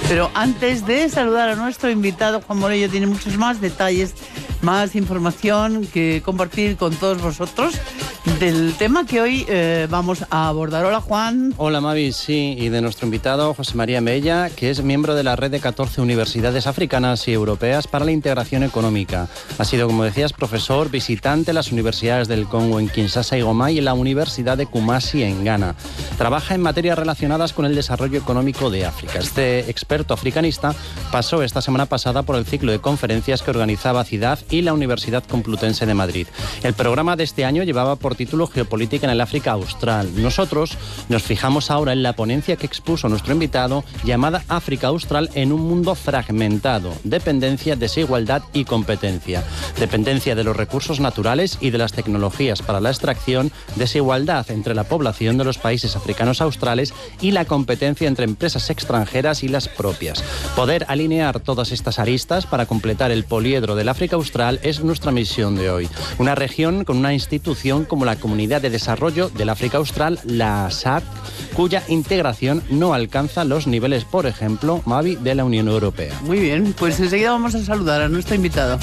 Pero antes de saludar a nuestro invitado, Juan Morello tiene muchos más detalles, más información que compartir con todos vosotros del tema que hoy vamos a abordar. Hola, Juan. Hola, Mavi, sí, y de nuestro invitado, José María Mella, que es miembro de la red de 14 universidades africanas y europeas para la integración económica. Ha sido, como decías, profesor visitante en las universidades del Congo en Kinshasa y Goma y en la Universidad de Kumasi en Ghana. Trabaja en materias relacionadas con el desarrollo económico de África. Este experto africanista pasó esta semana pasada por el ciclo de conferencias que organizaba CIDAD y la Universidad Complutense de Madrid. El programa de este año llevaba por título Geopolítica en el África Austral. Nosotros nos fijamos ahora en la ponencia que expuso nuestro invitado, llamada África Austral en un mundo fragmentado: dependencia, desigualdad y competencia. Dependencia de los recursos naturales y de las tecnologías para la extracción, desigualdad entre la población de los países africanos australes y la competencia entre empresas extranjeras y las propias. Poder alinear todas estas aristas para completar el poliedro del África Austral es nuestra misión de hoy. Una región con una institución como la Comunidad de Desarrollo del África Austral, la SADC, cuya integración no alcanza los niveles, por ejemplo, Mavi, de la Unión Europea. Muy bien, pues enseguida vamos a saludar a nuestro invitado.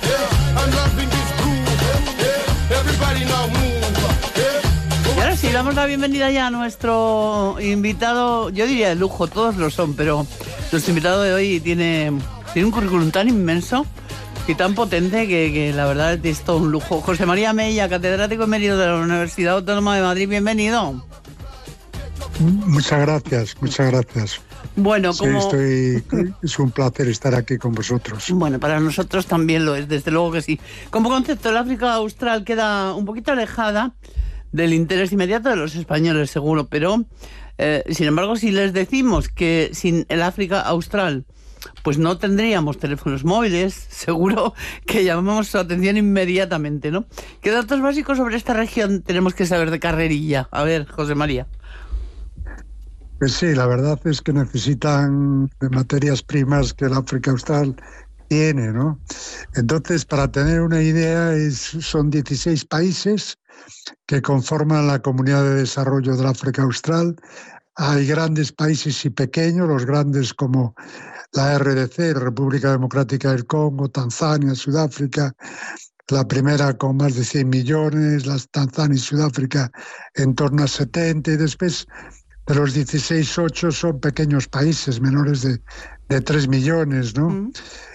Y ahora sí, damos la bienvenida ya a nuestro invitado, yo diría de lujo, todos lo son, pero nuestro invitado de hoy tiene un currículum tan inmenso y tan potente que la verdad es todo un lujo. José María Mella, catedrático emérito de la Universidad Autónoma de Madrid, bienvenido. Muchas gracias, muchas gracias. Bueno, como... es un placer estar aquí con vosotros. Bueno, para nosotros también lo es, desde luego que sí. Como concepto, el África Austral queda un poquito alejada del interés inmediato de los españoles, seguro, pero sin embargo, si les decimos que sin el África Austral pues no tendríamos teléfonos móviles, seguro que llamamos su atención inmediatamente, ¿no? ¿Qué datos básicos sobre esta región tenemos que saber de carrerilla? A ver, José María. Pues sí, la verdad es que necesitan de materias primas que el África Austral tiene, ¿no? Entonces, para tener una idea, son 16 países que conforman la Comunidad de Desarrollo del África Austral. Hay grandes países y pequeños, los grandes como la RDC, República Democrática del Congo, Tanzania, Sudáfrica, la primera con más de 100 millones, las Tanzania y Sudáfrica en torno a 70, y después de los 16, 8 son pequeños países, menores de 3 millones, ¿no?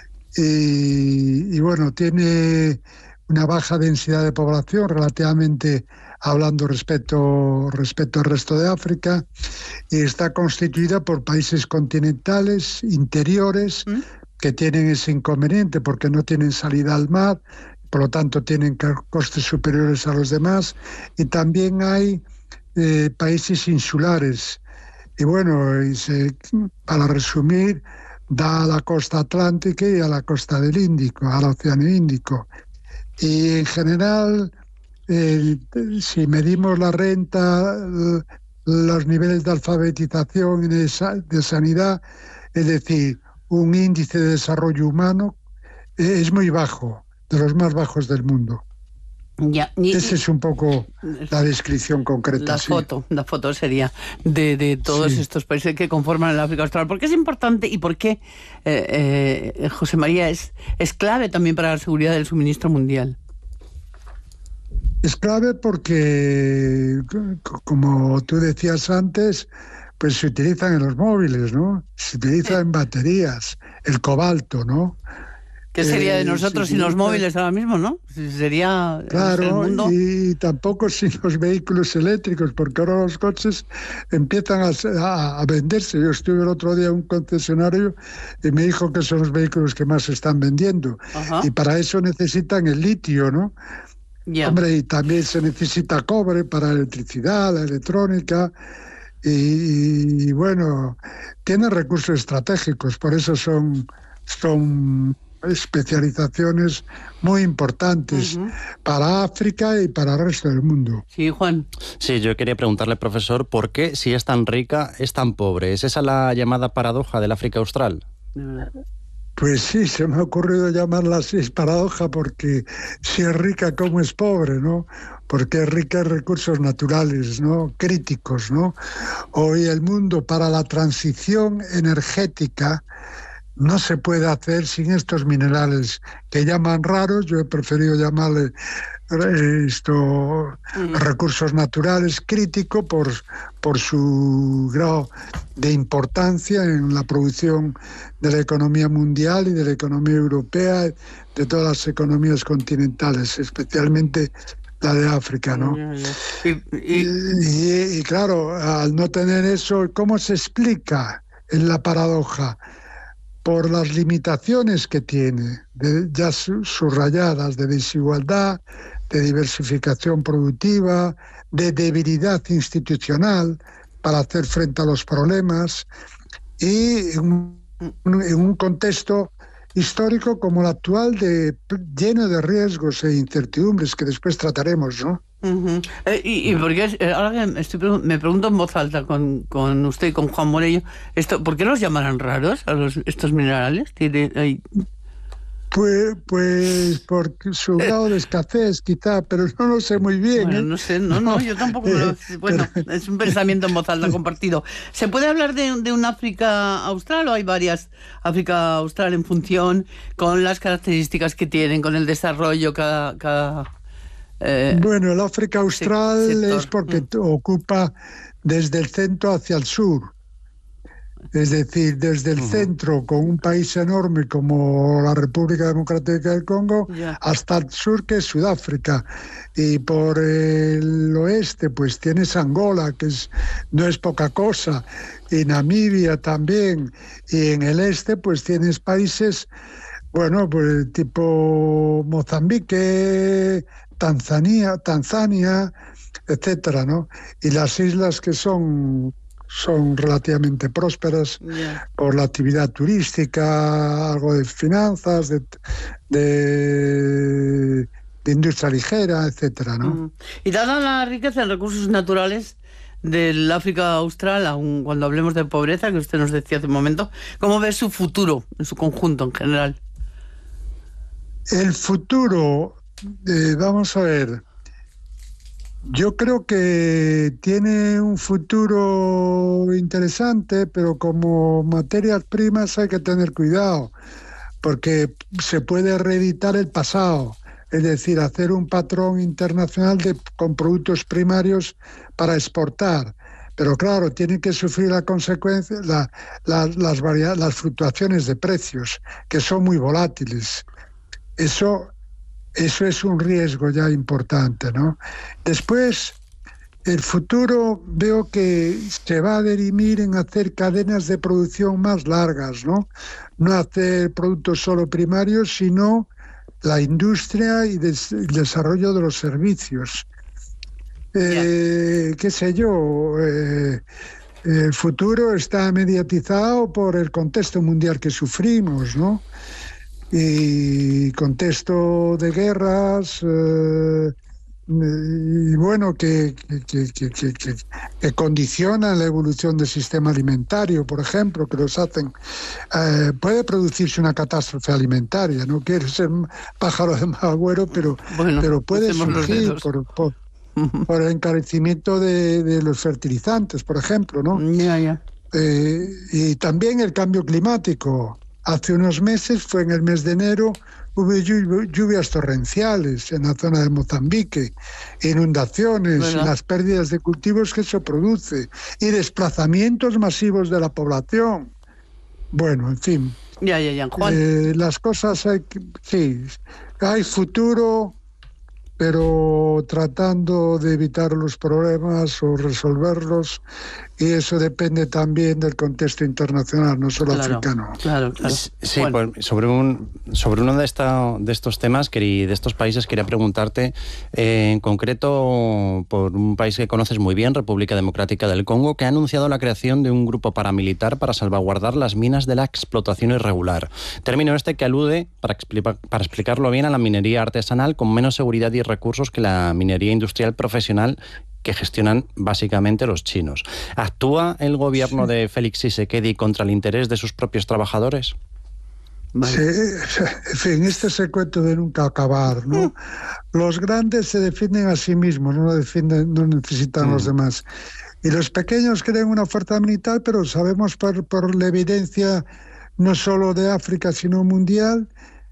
Y bueno, tiene una baja densidad de población relativamente hablando respecto al resto de África, y está constituida por países continentales, interiores, que tienen ese inconveniente porque no tienen salida al mar, por lo tanto tienen costes superiores a los demás, y también hay países insulares. Y bueno, para resumir, da a la costa atlántica y a la costa del Índico, al Océano Índico. Y en general, si medimos la renta, los niveles de alfabetización y de sanidad, es decir, un índice de desarrollo humano, es muy bajo, de los más bajos del mundo. Esa es un poco la descripción concreta. La foto sería de todos estos países que conforman el África Austral. ¿Por qué es importante y por qué, José María, es clave también para la seguridad del suministro mundial? Es clave porque, como tú decías antes, pues se utilizan en los móviles, ¿no? Se utilizan en baterías, el cobalto, ¿no? ¿Qué sería de nosotros sin los móviles ahora mismo, no? Sería claro, el mundo. Y tampoco sin los vehículos eléctricos, porque ahora los coches empiezan a venderse. Yo estuve el otro día en un concesionario y me dijo que son los vehículos que más se están vendiendo. Ajá. Y para eso necesitan el litio, ¿no? Yeah. Hombre, y también se necesita cobre para la electricidad, la electrónica. Y bueno, tienen recursos estratégicos, por eso son especializaciones muy importantes para África y para el resto del mundo. Sí, Juan. Sí, yo quería preguntarle, profesor, ¿por qué si es tan rica es tan pobre? ¿Es esa la llamada paradoja del África Austral? Pues sí, se me ha ocurrido llamarla así, es paradoja, porque si es rica, ¿cómo es pobre, no? porque es rica en recursos naturales, ¿no?, críticos, ¿no? Hoy el mundo, para la transición energética, no se puede hacer sin estos minerales que llaman raros. Yo he preferido llamarle recursos naturales críticos por su grado de importancia en la producción de la economía mundial y de la economía europea, de todas las economías continentales, especialmente la de África, ¿no? Y claro, al no tener eso, ¿cómo se explica en la paradoja? Por las limitaciones que tiene, ya subrayadas, de desigualdad, de diversificación productiva, de debilidad institucional para hacer frente a los problemas, y en un contexto histórico como el actual, lleno de riesgos e incertidumbres que después trataremos, ¿no? Y porque ahora me pregunto en voz alta con usted y con Juan Morello, ¿por qué los llamarán raros a estos minerales? Pues por su grado de escasez, quizá, pero no lo sé muy bien. Bueno, no sé, no, yo tampoco lo sé. Bueno, es un pensamiento en voz alta compartido. ¿Se puede hablar de un África austral o hay varias África austral en función con las características que tienen, con el desarrollo bueno, el África austral sector es porque ocupa desde el centro hacia el sur. Es decir, desde el centro, con un país enorme como la República Democrática del Congo, hasta el sur, que es Sudáfrica. Y por el oeste, pues tienes Angola, que no es poca cosa, y Namibia también. Y en el este, pues tienes países, bueno, pues tipo Mozambique, Tanzania, etcétera, ¿no? Y las islas que son relativamente prósperas por la actividad turística, algo de finanzas, de industria ligera, etcétera, ¿no? Y dada la riqueza en recursos naturales del África austral, aun cuando hablemos de pobreza, que usted nos decía hace un momento, ¿cómo ve su futuro en su conjunto en general? El futuro, vamos a ver. Yo creo que tiene un futuro interesante, pero como materias primas hay que tener cuidado, porque se puede reeditar el pasado, es decir, hacer un patrón internacional con productos primarios para exportar. Pero claro, tiene que sufrir la consecuencia, las fluctuaciones de precios, que son muy volátiles. Eso es un riesgo ya importante, ¿no? Después, el futuro veo que se va a dirimir en hacer cadenas de producción más largas, ¿no? No hacer productos solo primarios, sino la industria y el desarrollo de los servicios. Qué sé yo, el futuro está mediatizado por el contexto mundial que sufrimos, ¿no? Y contexto de guerras, y bueno, que condicionan la evolución del sistema alimentario, por ejemplo, que los hacen. Puede producirse una catástrofe alimentaria, no quiero ser pájaro de mal agüero, pero puede surgir por el encarecimiento de los fertilizantes, por ejemplo, ¿no? Y también el cambio climático. Hace unos meses, fue en el mes de enero, hubo lluvias torrenciales en la zona de Mozambique, inundaciones, las pérdidas de cultivos que eso produce, y desplazamientos masivos de la población. Bueno, en fin. Juan. Las cosas hay futuro, pero tratando de evitar los problemas o resolverlos, y eso depende también del contexto internacional, no solo africano. Claro. Sí, pues sobre uno de estos temas, de estos países, quería preguntarte en concreto por un país que conoces muy bien, República Democrática del Congo, que ha anunciado la creación de un grupo paramilitar para salvaguardar las minas de la explotación irregular. Término que alude, para explicarlo bien, a la minería artesanal con menos seguridad y recursos que la minería industrial profesional que gestionan básicamente los chinos. ¿Actúa el gobierno de Félix Tshisekedi contra el interés de sus propios trabajadores? Vale. Sí, en fin, este es el cuento de nunca acabar, ¿no? Los grandes se defienden a sí mismos, no necesitan a los demás. Y los pequeños crean una fuerza militar, pero sabemos por la evidencia no solo de África, sino mundial,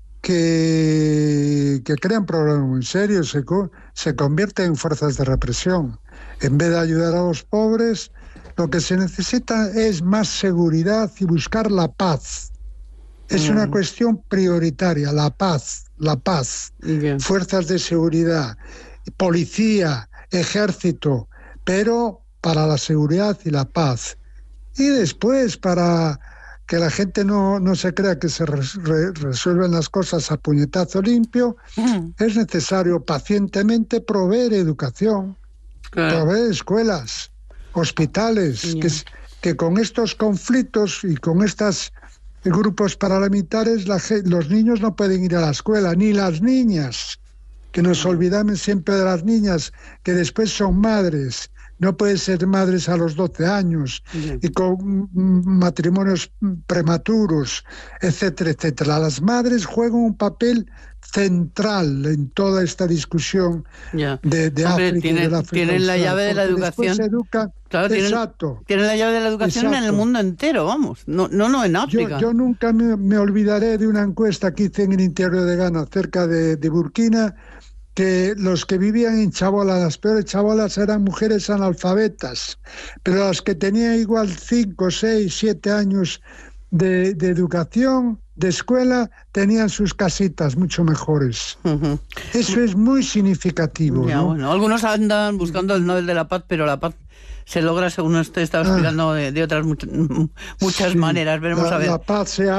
que crean problemas muy serios, se convierten en fuerzas de represión. En vez de ayudar a los pobres, lo que se necesita es más seguridad y buscar la paz. Es una cuestión prioritaria, la paz. Bien. Fuerzas de seguridad, policía, ejército, pero para la seguridad y la paz. Y después, para que la gente no se crea que se resuelven las cosas a puñetazo limpio, es necesario pacientemente proveer educación, proveer escuelas, hospitales, que con estos conflictos y con estos grupos paramilitares los niños no pueden ir a la escuela, ni las niñas, que nos olvidamos siempre de las niñas, que después son madres. No pueden ser madres a los 12 años y con matrimonios prematuros, etcétera, etcétera. Las madres juegan un papel central en toda esta discusión de África y de la África. Tienen la llave de la educación. Se educan, claro, tienen la llave de la educación en el mundo entero, vamos. No en África. Yo nunca me olvidaré de una encuesta que hice en el interior de Ghana, cerca de Burkina, que los que vivían en chabolas, las peores chabolas, eran mujeres analfabetas, pero las que tenían igual 5, 6, 7 años de educación, de escuela, tenían sus casitas mucho mejores. Eso es muy significativo, ¿no? Bueno, algunos andan buscando el Nobel de la Paz, pero la paz se logra, según usted estaba explicando, de otras muchas maneras. Veremos a ver. La paz se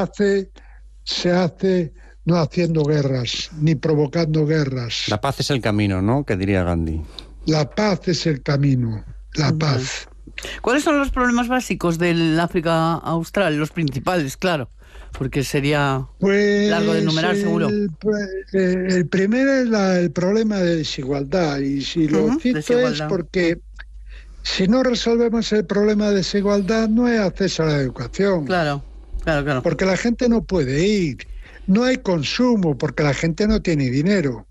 hace no haciendo guerras, ni provocando guerras. La paz es el camino, ¿no?, que diría Gandhi. La paz es el camino, la paz. ¿Cuáles son los problemas básicos del África Austral? Los principales, claro, porque sería largo de enumerar, seguro. El primero es el problema de desigualdad, y si lo cito es porque si no resolvemos el problema de desigualdad no hay acceso a la educación. Claro. Porque la gente no puede ir. No hay consumo porque la gente no tiene dinero.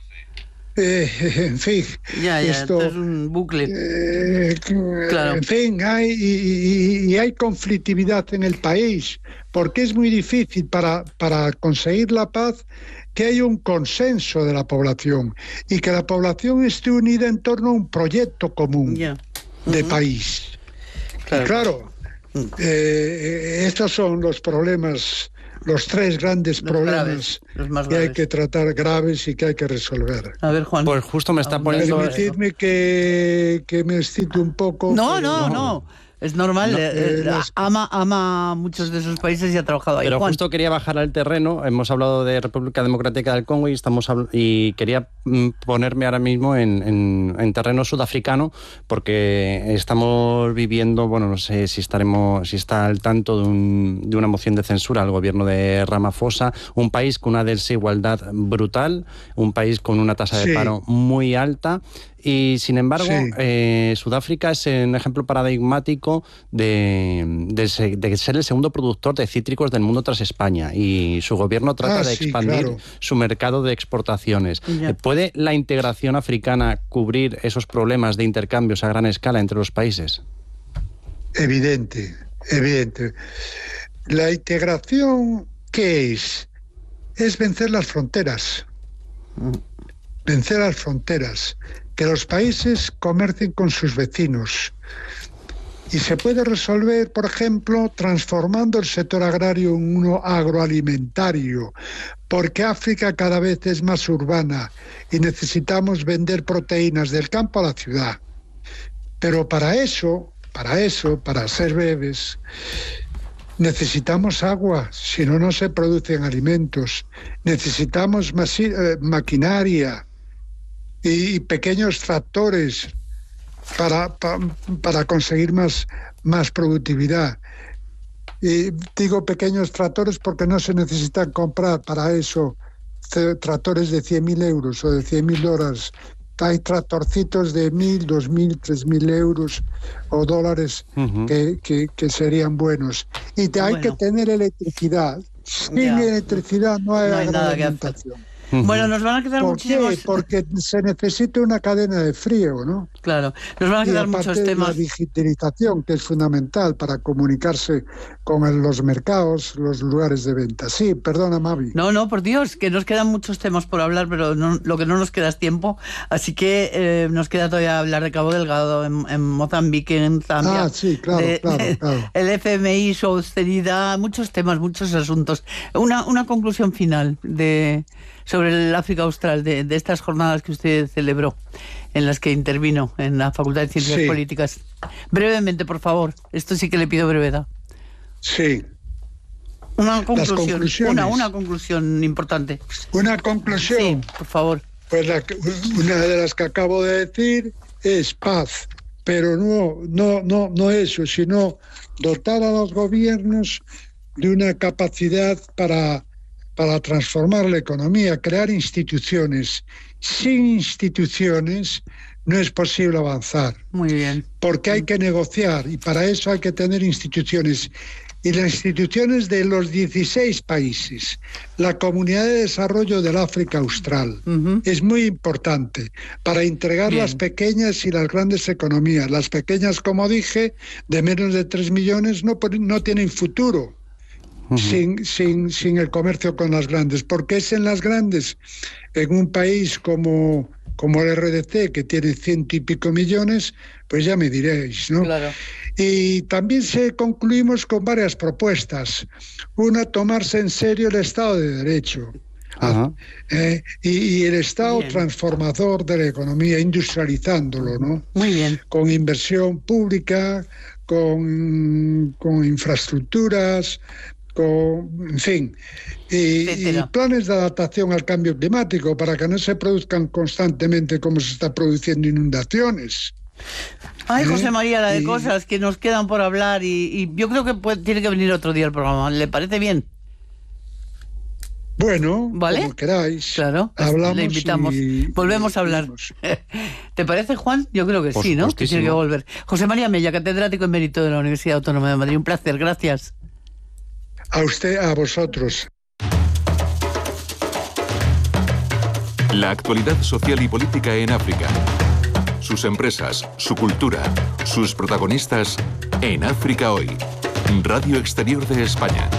En fin, esto es un bucle. En fin, hay conflictividad en el país, porque es muy difícil para conseguir la paz que haya un consenso de la población y que la población esté unida en torno a un proyecto común de país. Claro, estos son los problemas, los tres grandes problemas que hay que tratar, graves, y que hay que resolver. A ver, Juan. Pues justo me está poniendo... Permitidme que me excite un poco. No. Es normal, ama muchos de esos países y ha trabajado ahí. Pero Juan. Justo quería bajar al terreno. Hemos hablado de República Democrática del Congo y quería ponerme ahora mismo en terreno sudafricano, porque estamos viviendo, no sé si está al tanto de una moción de censura al gobierno de Ramaphosa, un país con una desigualdad brutal, un país con una tasa de paro muy alta. Y sin embargo, Sudáfrica es un ejemplo paradigmático de ser el segundo productor de cítricos del mundo tras España, y su gobierno trata de expandir su mercado de exportaciones. ¿Puede la integración africana cubrir esos problemas de intercambios a gran escala entre los países? Evidente. La integración, ¿qué es? Es vencer las fronteras. Que los países comercien con sus vecinos. Y se puede resolver, por ejemplo, transformando el sector agrario en uno agroalimentario, porque África cada vez es más urbana y necesitamos vender proteínas del campo a la ciudad. Pero para ser breves, necesitamos agua, si no, no se producen alimentos. Necesitamos maquinaria y pequeños tractores para conseguir más productividad. Y digo pequeños tractores porque no se necesitan comprar para eso tractores de 100.000 euros o de $100.000. Hay tractorcitos de 1.000, 2.000, 3.000 euros o dólares que serían buenos. Y hay que tener electricidad. Sin electricidad no hay nada que hacer. alimentación. Bueno, nos van a quedar ¿Por muchísimos... qué? Porque se necesita una cadena de frío, ¿no? Claro, nos van a quedar muchos temas. La digitalización, que es fundamental para comunicarse con los mercados, los lugares de venta. Sí, perdona, Mavi. No, por Dios, que nos quedan muchos temas por hablar, pero lo que no nos queda es tiempo. Así que nos queda todavía hablar de Cabo Delgado, en Mozambique, en Zambia. Sí, claro. El FMI, su austeridad, muchos temas, muchos asuntos. Una conclusión final sobre el África Austral, de estas jornadas que usted celebró, en las que intervino en la Facultad de Ciencias Políticas. Brevemente, por favor. Esto sí que le pido brevedad. Sí. Una conclusión. Una conclusión importante. Una conclusión. Sí, por favor. Pues una de las que acabo de decir es paz, pero no eso, sino dotar a los gobiernos de una capacidad para transformar la economía, crear instituciones. Sin instituciones no es posible avanzar. Muy bien. Porque hay que negociar y para eso hay que tener instituciones. Y las instituciones de los 16 países, la Comunidad de Desarrollo del África Austral, es muy importante para integrar las pequeñas y las grandes economías. Las pequeñas, como dije, de menos de 3 millones no tienen futuro. Sin el comercio con las grandes, porque es en las grandes, en un país como el RDC, que tiene 100 y pico millones, pues ya me diréis, ¿no? Claro. Y también concluimos con varias propuestas. Una, tomarse en serio el Estado de Derecho. Y el Estado transformador de la economía, industrializándolo, ¿no? Muy bien. Con inversión pública, con infraestructuras, en fin, y planes de adaptación al cambio climático para que no se produzcan constantemente como se está produciendo inundaciones. Ay, José María, la de cosas que nos quedan por hablar y yo creo que tiene que venir otro día el programa. ¿Le parece bien? Bueno, ¿vale? Como queráis. Claro, hablamos, le invitamos. Volvemos a hablar. ¿Te parece, Juan? Yo creo que sí, ¿no? Que tiene que volver. José María Mella, catedrático emérito de la Universidad Autónoma de Madrid. Un placer, gracias. A usted, a vosotros. La actualidad social y política en África. Sus empresas, su cultura, sus protagonistas en África Hoy. Radio Exterior de España.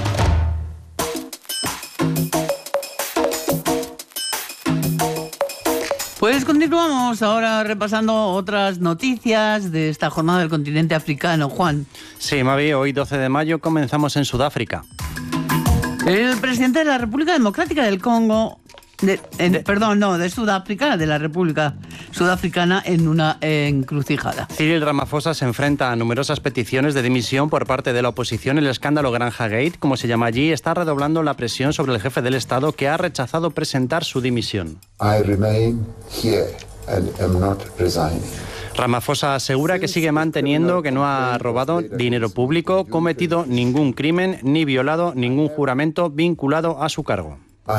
Pues continuamos ahora repasando otras noticias de esta jornada del continente africano. Juan. Sí, Mavi, hoy 12 de mayo comenzamos en Sudáfrica. El presidente de la República Democrática del Congo, de Sudáfrica, de la República Sudafricana, en una encrucijada. Cyril Ramaphosa se enfrenta a numerosas peticiones de dimisión por parte de la oposición. El escándalo Granja Gate, como se llama allí, está redoblando la presión sobre el jefe del Estado, que ha rechazado presentar su dimisión. I remain here and am not resigning. Ramaphosa asegura que sigue manteniendo que no ha robado dinero público, cometido ningún crimen ni violado ningún juramento vinculado a su cargo.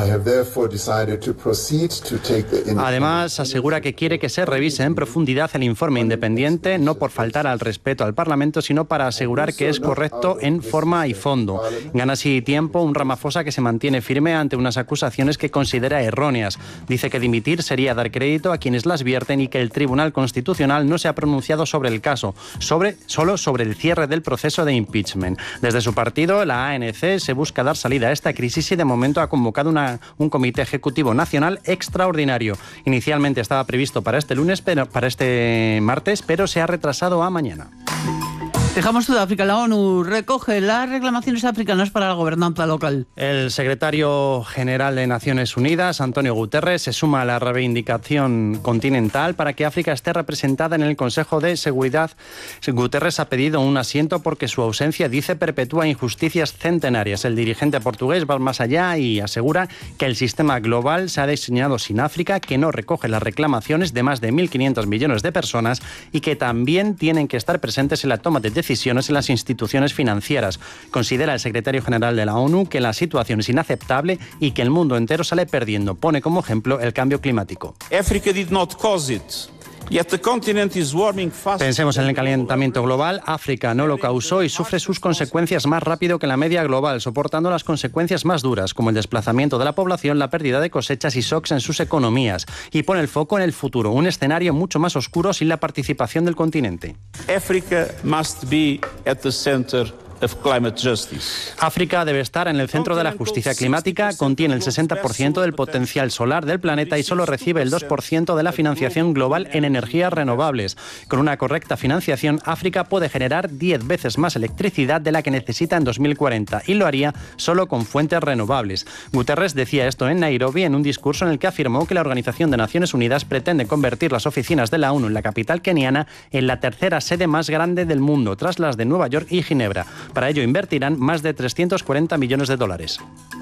Además, asegura que quiere que se revise en profundidad el informe independiente, no por faltar al respeto al Parlamento, sino para asegurar que es correcto en forma y fondo. Gana así tiempo un Ramaphosa que se mantiene firme ante unas acusaciones que considera erróneas. Dice que dimitir sería dar crédito a quienes las vierten y que el Tribunal Constitucional no se ha pronunciado sobre el caso, solo sobre el cierre del proceso de impeachment. Desde su partido, la ANC, se busca dar salida a esta crisis y de momento ha convocado un comité ejecutivo nacional extraordinario. Inicialmente estaba previsto para este martes, pero se ha retrasado a mañana. Dejamos Sudáfrica. La ONU recoge las reclamaciones africanas para la gobernanza local. El secretario general de Naciones Unidas, Antonio Guterres, se suma a la reivindicación continental para que África esté representada en el Consejo de Seguridad. Guterres ha pedido un asiento porque su ausencia, dice, perpetúa injusticias centenarias. El dirigente portugués va más allá y asegura que el sistema global se ha diseñado sin África, que no recoge las reclamaciones de más de 1.500 millones de personas y que también tienen que estar presentes en la toma de decisiones en las instituciones financieras. Considera el secretario general de la ONU que la situación es inaceptable y que el mundo entero sale perdiendo. Pone como ejemplo el cambio climático. Pensemos en el calentamiento global. África no lo causó y sufre sus consecuencias más rápido que la media global, soportando las consecuencias más duras, como el desplazamiento de la población, la pérdida de cosechas y shocks en sus economías. Y pone el foco en el futuro, un escenario mucho más oscuro sin la participación del continente. África debe estar en el centro de la justicia climática, contiene el 60% del potencial solar del planeta y solo recibe el 2% de la financiación global en energías renovables. Con una correcta financiación, África puede generar 10 veces más electricidad de la que necesita en 2040 y lo haría solo con fuentes renovables. Guterres decía esto en Nairobi en un discurso en el que afirmó que la Organización de Naciones Unidas pretende convertir las oficinas de la ONU en la capital keniana en la tercera sede más grande del mundo, tras las de Nueva York y Ginebra. Para ello invertirán más de 340 millones de dólares.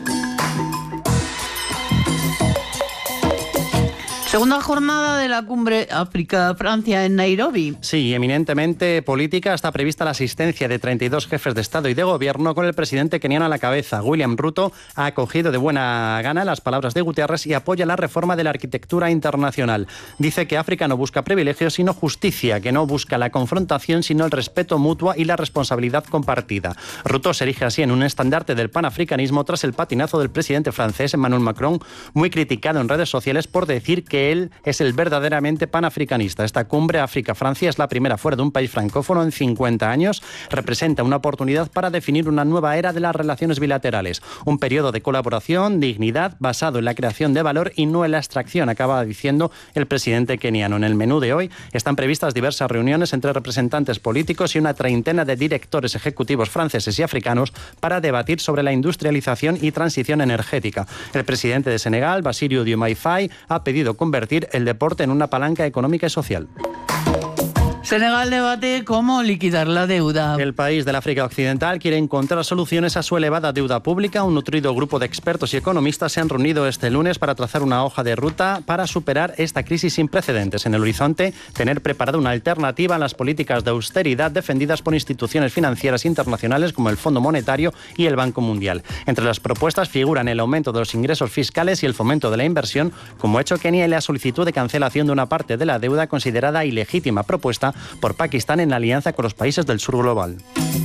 Segunda jornada de la cumbre África-Francia en Nairobi. Sí, eminentemente política. Está prevista la asistencia de 32 jefes de Estado y de Gobierno con el presidente keniano a la cabeza. William Ruto ha acogido de buena gana las palabras de Guterres y apoya la reforma de la arquitectura internacional. Dice que África no busca privilegios sino justicia, que no busca la confrontación sino el respeto mutuo y la responsabilidad compartida. Ruto se erige así en un estandarte del panafricanismo tras el patinazo del presidente francés Emmanuel Macron, muy criticado en redes sociales por decir que él es el verdaderamente panafricanista. Esta cumbre África-Francia es la primera fuera de un país francófono en 50 años. Representa una oportunidad para definir una nueva era de las relaciones bilaterales. Un periodo de colaboración, dignidad, basado en la creación de valor y no en la extracción, acaba diciendo el presidente keniano. En el menú de hoy están previstas diversas reuniones entre representantes políticos y una treintena de directores ejecutivos franceses y africanos para debatir sobre la industrialización y transición energética. El presidente de Senegal, Bassirou Diomaye Faye, ha pedido convertir el deporte en una palanca económica y social. Senegal debate cómo liquidar la deuda. El país del África Occidental quiere encontrar soluciones a su elevada deuda pública. Un nutrido grupo de expertos y economistas se han reunido este lunes para trazar una hoja de ruta para superar esta crisis sin precedentes. En el horizonte, tener preparada una alternativa a las políticas de austeridad defendidas por instituciones financieras internacionales como el Fondo Monetario y el Banco Mundial. Entre las propuestas figuran el aumento de los ingresos fiscales y el fomento de la inversión, como ha hecho Kenia y la solicitud de cancelación de una parte de la deuda considerada ilegítima, propuesta por Pakistán en alianza con los países del sur global.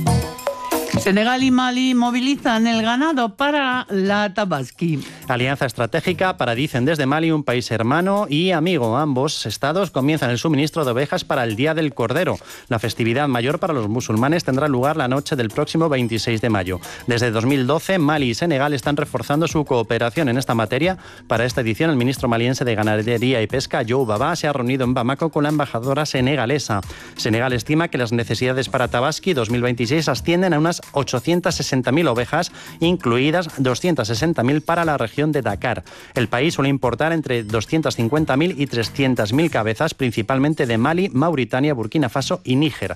Senegal y Mali movilizan el ganado para la Tabaski. Alianza estratégica para, dicen desde Mali, un país hermano y amigo. Ambos estados comienzan el suministro de ovejas para el Día del Cordero. La festividad mayor para los musulmanes tendrá lugar la noche del próximo 26 de mayo. Desde 2012, Mali y Senegal están reforzando su cooperación en esta materia. Para esta edición, el ministro maliense de Ganadería y Pesca, Joe Baba, se ha reunido en Bamako con la embajadora senegalesa. Senegal estima que las necesidades para Tabaski 2026 ascienden a unas 860.000 ovejas, incluidas 260.000 para la región de Dakar. El país suele importar entre 250.000 y 300.000 cabezas, principalmente de Mali, Mauritania, Burkina Faso y Níger.